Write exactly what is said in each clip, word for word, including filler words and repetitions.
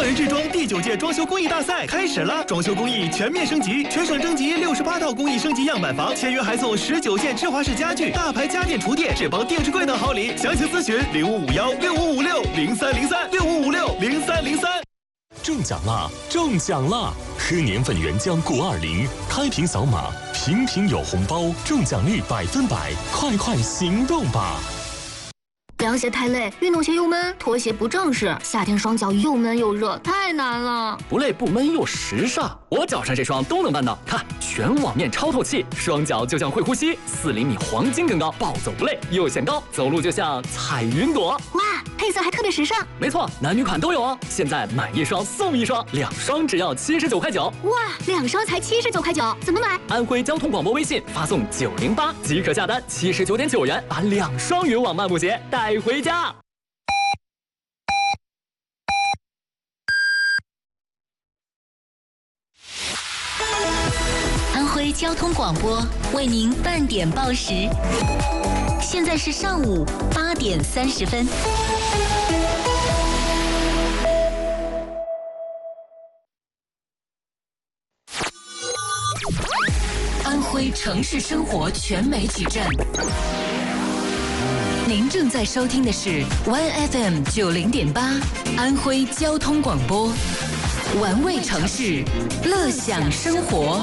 人制装第九届装修工艺大赛开始了，装修工艺全面升级，全省征集六十八套工艺升级样板房，签约还送十九件芝华士家具、大牌家电厨电、智邦电视柜等好礼。详情咨询零五五幺六五五六零三零三六五五六零三零三。 中奖啦！中奖啦！喝年份原浆谷二零，开瓶扫码，瓶瓶有红包，中奖率百分百，快快行动吧！ 凉鞋太累，运动鞋又闷，拖鞋不正式，夏天双脚又闷又热，太难了。 不累不闷又时尚，我脚上这双都能办到。看，全网面超透气，双脚就像会呼吸，四厘米黄金更高，暴走不累，又显高，走路就像踩云朵。 哇，配色还特别时尚。 没错，男女款都有哦。现在买一双送一双，两双只要七十九块九。 哇，两双才七十九块九，怎么买？ 安徽交通广播微信发送九零八即可下单，七十九点九元把两双云网漫步鞋带回家。 安徽交通广播为您半点报时，现在是上午八点三十分。安徽城市生活全媒体站。您正在收听的是 Y F M 九零点八，安徽交通广播，玩味城市，乐享生活。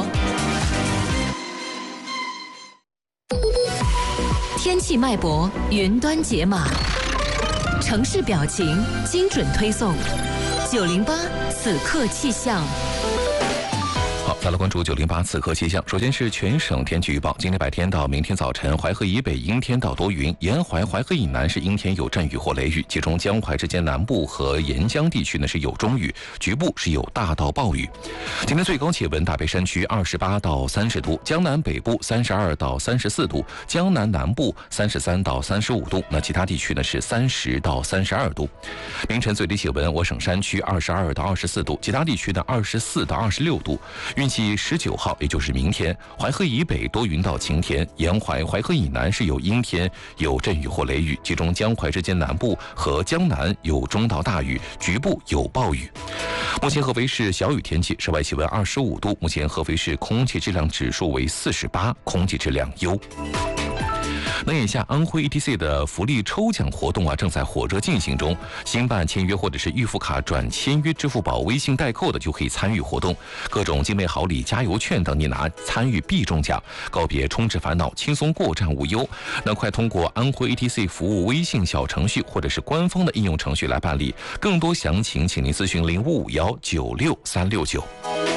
天气脉搏，云端解码，城市表情，精准推送。九零八此刻气象。 好，再来关注九零八此刻气象。首先是全省天气预报，今天白天到明天早晨，淮河以北阴天到多云，沿淮、淮河以南是阴天有阵雨或雷雨，其中江淮之间南部和沿江地区呢是有中雨，局部是有大到暴雨。今天最高气温，大北山区二十八到三十度，江南北部三十二到三十四度，江南南部三十三到三十五度，那其他地区呢是三十到三十二度。凌晨最低气温，我省山区二十二到二十四度，其他地区呢二十四到二十六度。运气十九号，也就是明天，淮河以北多云到晴天，沿淮、淮河以南是有阴天，有阵雨或雷雨，其中江淮之间南部和江南有中到大雨，局部有暴雨。目前合肥市小雨天气，室外气温二十五度，目前合肥市空气质量指数为四十八，空气质量优。那眼下安徽 E T C 的福利抽奖活动啊正在火热进行中，新办签约或者是预付卡转签约支付宝、微信代购的就可以参与活动，各种精美好礼、加油券等你拿，参与必中奖，告别充值烦恼，轻松过站无忧。那快通过安徽 E T C 服务微信小程序或者是官方的应用程序来办理，更多详情请您咨询零五五幺九六三六九。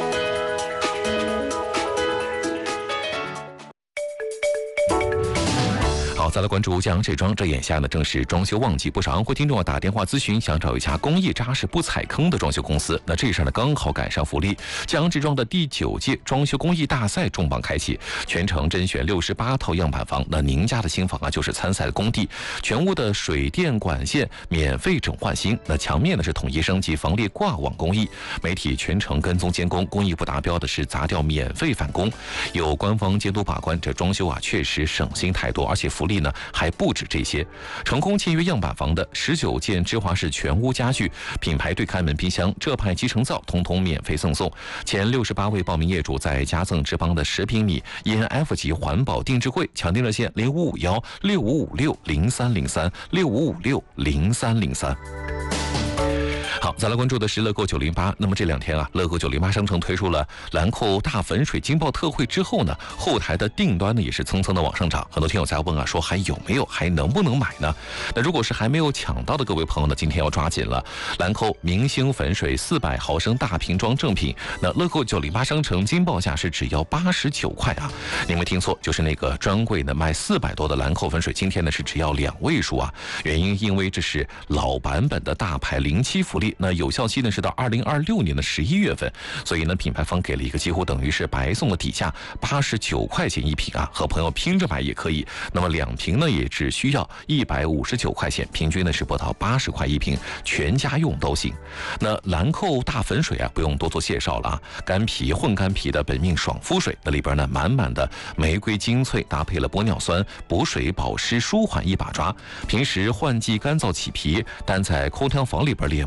好，再来关注江阳这庄，这眼下呢正是装修旺季，不少安徽听众啊打电话咨询，想找一家工艺扎实不踩坑的装修公司。那这事呢刚好赶上福利，江阳这庄的第九届装修工艺大赛重磅开启，全程甄选六十八套样板房。那您家的新房啊就是参赛的工地，全屋的水电管线免费整换新，那墙面呢是统一升级防裂挂网工艺，媒体全程跟踪监工，工艺不达标的是砸掉免费返工，有官方监督把关，这装修啊确实省心太多，而且福利呢还不止这些。成功签约样板房的十九件芝华士全屋家具、品牌对开门冰箱、浙派集成灶统统免费赠送，前六十八位报名业主再加赠志邦的十平米 E N F 级环保定制柜。抢订热线零五五幺六五五六零三零三六五五六零三零三。好，再来关注的是乐购九零八。那么这两天啊，乐购九零八商城推出了兰蔻大粉水惊爆特惠之后呢，后台的订单呢也是蹭蹭的往上涨。很多听友在问啊，说还有没有，还能不能买呢？那如果是还没有抢到的各位朋友呢，今天要抓紧了。兰蔻明星粉水四百毫升大瓶装正品，那乐购九零八商城惊爆价是只要八十九块啊！你没听错，就是那个专柜呢卖四百多的兰蔻粉水，今天呢是只要两位数啊。原因因为这是老版本的大牌零七福利。那有效期呢是到二零二六年的十一月份，所以呢品牌方给了一个几乎等于是白送的底价，八十九块钱一瓶啊，和朋友拼着买也可以。那么两瓶呢也只需要一百五十九块钱，平均呢是不到八十块一瓶，全家用都行。那兰蔻大粉水啊，不用多做介绍了啊，干皮混干皮的本命爽肤水，那里边呢满满的玫瑰精粹，搭配了玻尿酸，补水保湿舒缓一把抓。平时换季干燥起皮，但在空调房里边脸部紧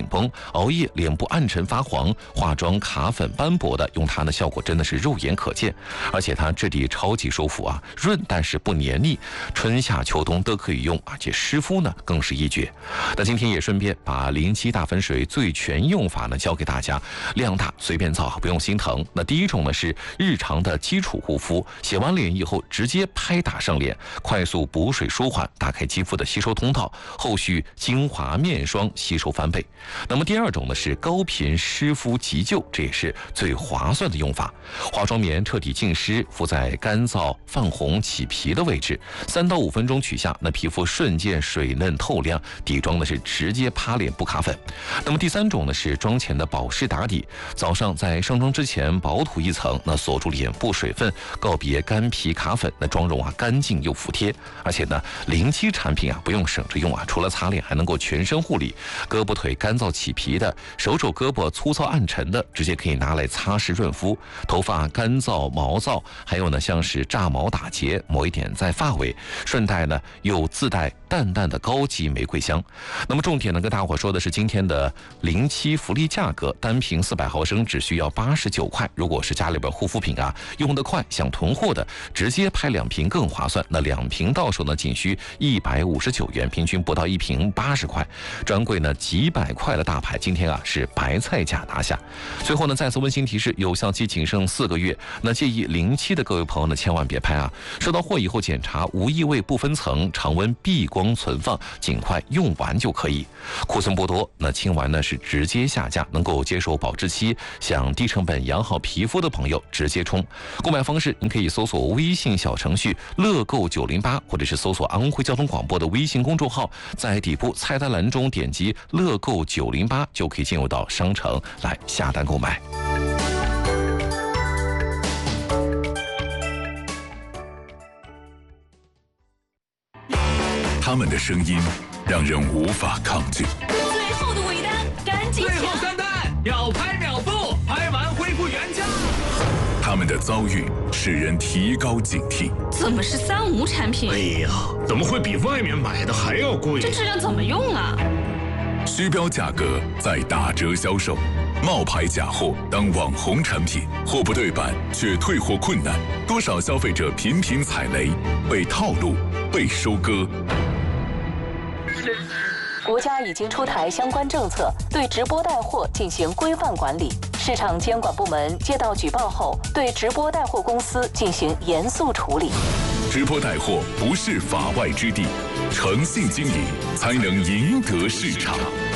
绷，熬夜脸部暗沉发黄，化妆卡粉斑驳的，用它的效果真的是肉眼可见。而且它质地超级舒服啊，润但是不黏腻，春夏秋冬都可以用，而且湿敷呢更是一绝。那今天也顺便把零七大粉水最全用法呢教给大家，量大随便造，不用心疼。那第一种呢是日常的基础护肤，洗完脸以后直接拍打上脸，快速补水舒缓，打开肌肤的吸收通道，后续精华面霜吸收翻倍。那么第二种呢是高频湿敷急救，这也是最划算的用法。化妆棉彻底浸湿，敷在干燥泛红起皮的位置，三到五分钟取下，那皮肤瞬间水嫩透亮。底妆呢是直接趴脸不卡粉。那么第三种呢是妆前的保湿打底，早上在上妆之前薄涂一层，那锁住脸部水分，告别干皮卡粉，那妆容啊干净又服帖。而且呢零七产品啊不用省着用啊，除了擦脸还能够全身护理，胳膊腿干燥起皮的，手肘胳膊粗糙暗沉的，直接可以拿来擦拭润肤。头发干燥毛躁，还有呢像是炸毛打结，抹一点在发尾，顺带呢又自带淡淡的高级玫瑰香。那么重点呢跟大伙说的是今天的零七福利价格，单瓶四百毫升只需要八十九块。如果是家里边护肤品啊用得快想囤货的，直接拍两瓶更划算。那两瓶到手呢仅需一百五十九元，平均不到一瓶八十块。专柜呢几百块的大牌，今天啊是白菜价拿下。最后呢再次温馨提示，有效期仅剩四个月，那建议零七的各位朋友呢千万别拍啊，收到货以后检查无异味不分层，常温避光存放，尽快用完就可以。库存不多，那清完呢是直接下架，能够接受保质期，想低成本养好皮肤的朋友直接冲。购买方式您可以搜索微信小程序乐购九零八，或者是搜索安徽交通广播的微信公众号，在底部菜单栏中点击乐购九零八就可以进入到商城来下单购买。 他们的声音让人无法抗拒。 最后的尾单，赶紧最后三单，秒拍秒付，拍完恢复原价。 他们的遭遇使人提高警惕。 怎么是三无产品？ 哎呀，怎么会比外面买的还要贵？ 这质量怎么用啊？ 虚标价格在打折销售，冒牌假货当网红产品，货不对版却退货困难，多少消费者频频踩雷，被套路，被收割。 国家已经出台相关政策，对直播带货进行规范管理。市场监管部门接到举报后，对直播带货公司进行严肃处理。 直播带货不是法外之地，诚信经营才能赢得市场。